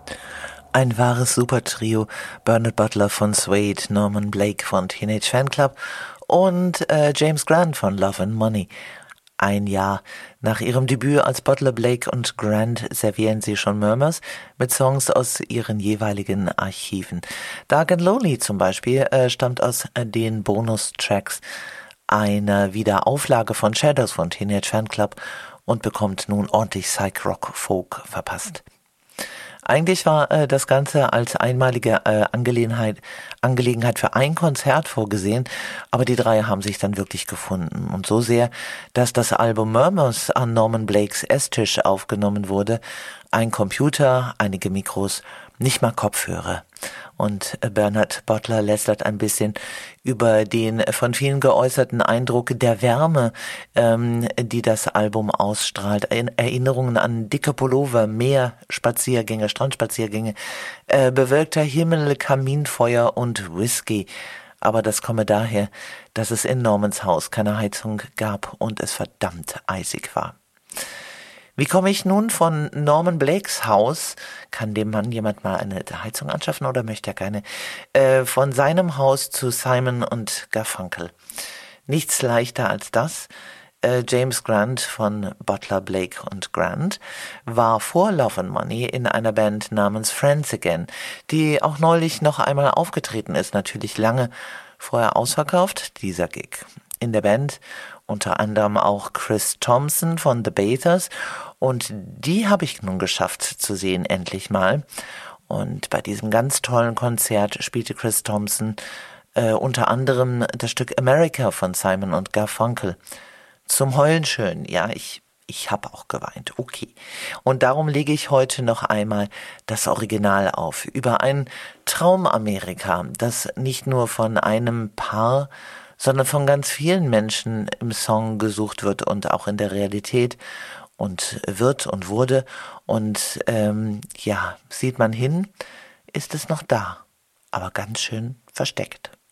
Ein wahres Supertrio, Bernard Butler von Suede, Norman Blake von Teenage Fanclub und James Grant von Love and Money. Ein Jahr nach ihrem Debüt als Butler, Blake und Grant servieren sie schon Murmurs mit Songs aus ihren jeweiligen Archiven. Dark and Lonely zum Beispiel stammt aus den Bonustracks einer Wiederauflage von Shadows von Teenage Fanclub und bekommt nun ordentlich Psych-Rock-Folk verpasst. Eigentlich war das Ganze als einmalige Angelegenheit für ein Konzert vorgesehen, aber die drei haben sich dann wirklich gefunden. Und so sehr, dass das Album Murmurs an Norman Blakes Esstisch aufgenommen wurde. Ein Computer, einige Mikros, nicht mal Kopfhörer. Und Bernard Butler lästert ein bisschen über den von vielen geäußerten Eindruck der Wärme, die das Album ausstrahlt. Erinnerungen an dicke Pullover, Meerspaziergänge, Strandspaziergänge, bewölkter Himmel, Kaminfeuer und Whisky. Aber das komme daher, dass es in Normans Haus keine Heizung gab und es verdammt eisig war. Wie komme ich nun von Norman Blakes Haus, kann dem Mann jemand mal eine Heizung anschaffen oder möchte er keine, von seinem Haus zu Simon und Garfunkel? Nichts leichter als das. James Grant von Butler, Blake und Grant war vor Love and Money in einer Band namens Friends Again, die auch neulich noch einmal aufgetreten ist, natürlich lange vorher ausverkauft, dieser Gig. In der Band unter anderem auch Chris Thompson von The Bathers und die habe ich nun geschafft zu sehen, endlich mal. Und bei diesem ganz tollen Konzert spielte Chris Thompson unter anderem das Stück America von Simon und Garfunkel. Zum Heulen schön, ja, ich habe auch geweint, okay. Und darum lege ich heute noch einmal das Original auf, über ein Traumamerika, das nicht nur von einem Paar, sondern von ganz vielen Menschen im Song gesucht wird und auch in der Realität und wird und wurde. Und sieht man hin, ist es noch da, aber ganz schön versteckt.